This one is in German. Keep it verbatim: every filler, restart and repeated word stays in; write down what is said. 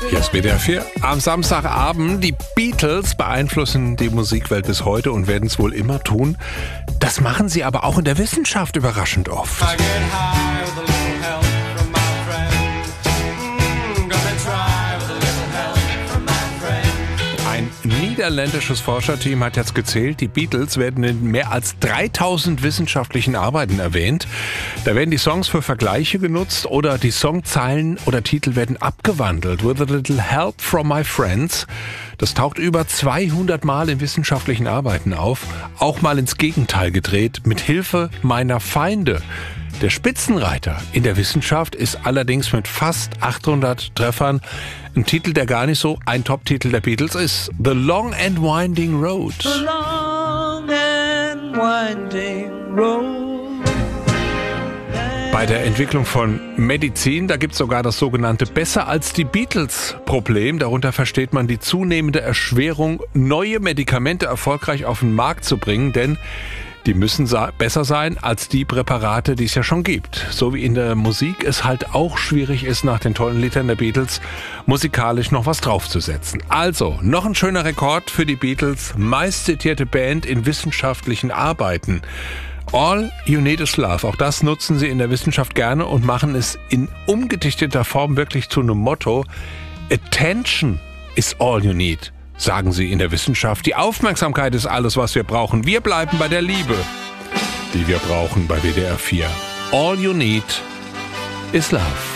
Hier ist W D R vier. Am Samstagabend, die Beatles beeinflussen die Musikwelt bis heute und werden es wohl immer tun. Das machen sie aber auch in der Wissenschaft überraschend oft. Ein niederländisches Forscherteam hat jetzt gezählt, die Beatles werden in mehr als dreitausend wissenschaftlichen Arbeiten erwähnt. Da werden die Songs für Vergleiche genutzt oder die Songzeilen oder Titel werden abgewandelt. With a little help from my friends. Das taucht über zweihundert Mal in wissenschaftlichen Arbeiten auf, auch mal ins Gegenteil gedreht, mit Hilfe meiner Feinde. Der Spitzenreiter in der Wissenschaft ist allerdings mit fast achthundert Treffern ein Titel, der gar nicht so ein Top-Titel der Beatles ist. The Long and Winding Road. The long and winding road. Bei der Entwicklung von Medizin, da gibt es sogar das sogenannte Besser als die Beatles-Problem. Darunter versteht man die zunehmende Erschwerung, neue Medikamente erfolgreich auf den Markt zu bringen, denn die müssen besser sein als die Präparate, die es ja schon gibt. So wie in der Musik es halt auch schwierig ist, nach den tollen Liedern der Beatles musikalisch noch was draufzusetzen. Also, noch ein schöner Rekord für die Beatles, meistzitierte Band in wissenschaftlichen Arbeiten. All you need is love. Auch das nutzen sie in der Wissenschaft gerne und machen es in umgedichteter Form wirklich zu einem Motto. Attention is all you need, sagen sie in der Wissenschaft. Die Aufmerksamkeit ist alles, was wir brauchen. Wir bleiben bei der Liebe, die wir brauchen bei W D R vier. All you need is love.